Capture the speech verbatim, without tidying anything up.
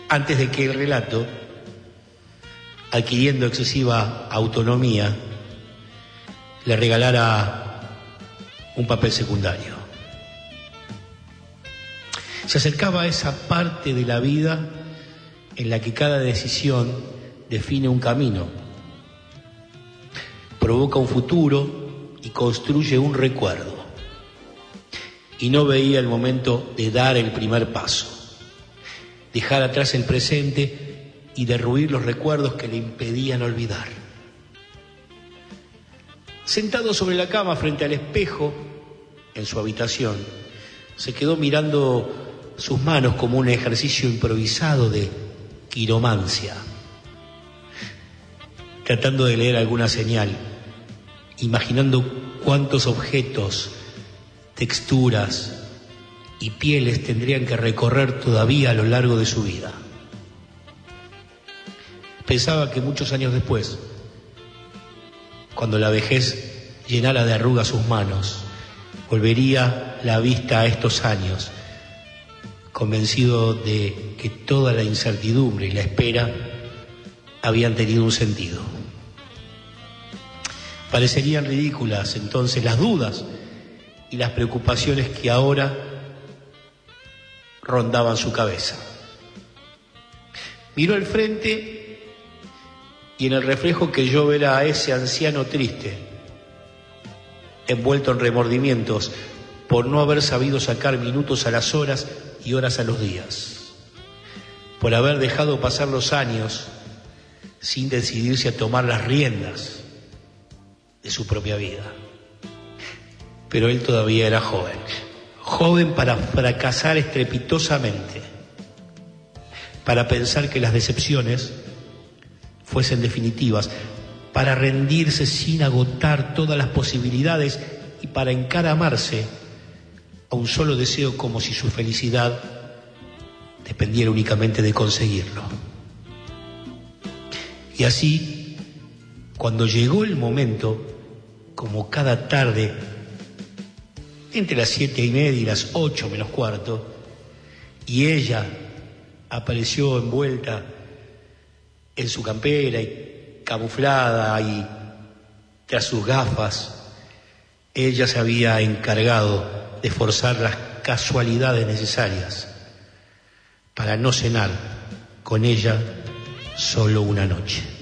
antes de que el relato, adquiriendo excesiva autonomía, le regalara un papel secundario. Se acercaba a esa parte de la vida en la que cada decisión define un camino, provoca un futuro y construye un recuerdo. Y no veía el momento de dar el primer paso, dejar atrás el presente y derruir los recuerdos que le impedían olvidar. Sentado sobre la cama frente al espejo en su habitación, se quedó mirando sus manos como un ejercicio improvisado de quiromancia, tratando de leer alguna señal, imaginando cuántos objetos, texturas y pieles tendrían que recorrer todavía a lo largo de su vida. Pensaba que muchos años después, cuando la vejez llenara de arrugas sus manos, volvería la vista a estos años, convencido de que toda la incertidumbre y la espera habían tenido un sentido. Parecerían ridículas entonces las dudas y las preocupaciones que ahora rondaban su cabeza. Miró al frente y en el reflejo creyó ver a ese anciano triste, envuelto en remordimientos por no haber sabido sacar minutos a las horas y horas a los días, por haber dejado pasar los años sin decidirse a tomar las riendas de su propia vida. Pero él todavía era joven, joven para fracasar estrepitosamente, para pensar que las decepciones fuesen definitivas, para rendirse sin agotar todas las posibilidades y para encaramarse a un solo deseo como si su felicidad dependiera únicamente de conseguirlo. Y así, cuando llegó el momento, como cada tarde, entre las siete y media y las ocho menos cuarto, y ella apareció envuelta en su campera y camuflada y tras sus gafas, ella se había encargado de forzar las casualidades necesarias para no cenar con ella solo una noche.